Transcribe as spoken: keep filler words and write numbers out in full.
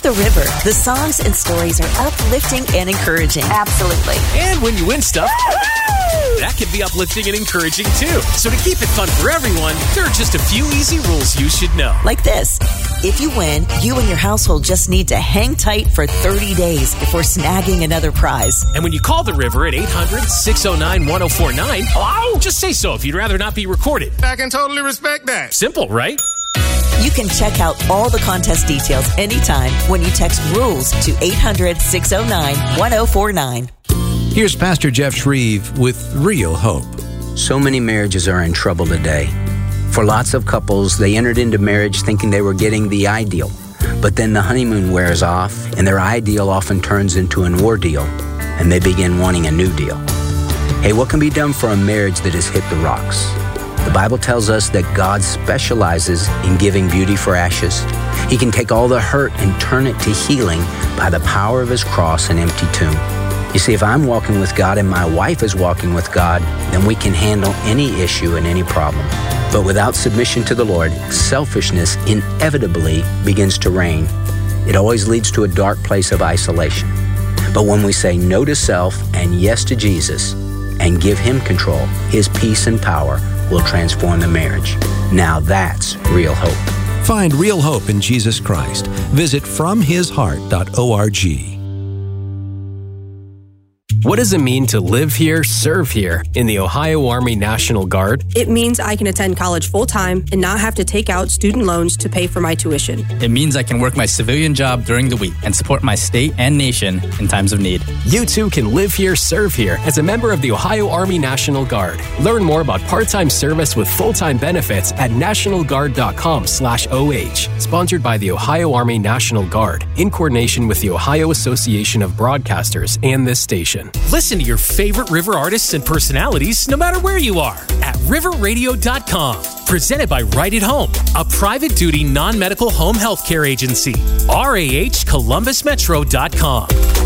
The River, the songs and stories are uplifting and encouraging. Absolutely. And when you win stuff, that can be uplifting and encouraging too. So to keep it fun for everyone, there are just a few easy rules you should know. Like this. If you win, you and your household just need to hang tight for thirty days before snagging another prize. And when you call the River at eight hundred, six oh nine, one oh four nine, hello? Just say so if you'd rather not be recorded. I can totally respect that. Simple, right? You can check out all the contest details anytime when you text RULES to eight hundred, six oh nine, one oh four nine. Here's Pastor Jeff Shreve with Real Hope. So many marriages are in trouble today. For lots of couples, they entered into marriage thinking they were getting the ideal. But then the honeymoon wears off, and their ideal often turns into an ordeal, and they begin wanting a new deal. Hey, what can be done for a marriage that has hit the rocks? The Bible tells us that God specializes in giving beauty for ashes. He can take all the hurt and turn it to healing by the power of His cross and empty tomb. You see, if I'm walking with God and my wife is walking with God, then we can handle any issue and any problem. But without submission to the Lord, selfishness inevitably begins to reign. It always leads to a dark place of isolation. But when we say no to self and yes to Jesus and give Him control, His peace and power will transform the marriage. Now that's real hope. Find real hope in Jesus Christ. Visit from his heart dot org. What does it mean to live here, serve here in the Ohio Army National Guard? It means I can attend college full-time and not have to take out student loans to pay for my tuition. It means I can work my civilian job during the week and support my state and nation in times of need. You too can live here, serve here as a member of the Ohio Army National Guard. Learn more about part-time service with full-time benefits at national guard dot com slash O H. Sponsored by the Ohio Army National Guard in coordination with the Ohio Association of Broadcasters and this station. Listen to your favorite River artists and personalities no matter where you are at river radio dot com. Presented by Right at Home, a private duty non-medical home health care agency. R A H Columbus Metro dot com.